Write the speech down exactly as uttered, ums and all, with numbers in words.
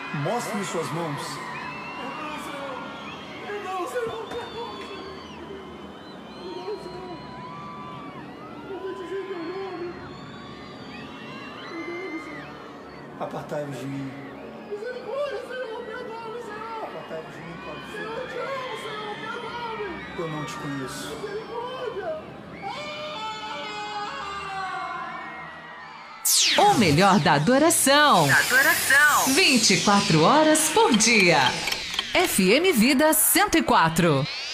Mostre-me suas mãos. Perdão, Senhor. Perdão, Senhor. Perdão, Senhor. Eu vou dizer meu nome. Perdão, Senhor. Apartai-vos de mim. Misericórdia, Senhor. Perdão, Senhor. Apartai-vos de mim, Pai. Senhor, eu te amo, Senhor. Perdão-me. Eu não te conheço. Misericórdia. O melhor da adoração. Da adoração. vinte e quatro horas por dia. F M Vida cento e quatro.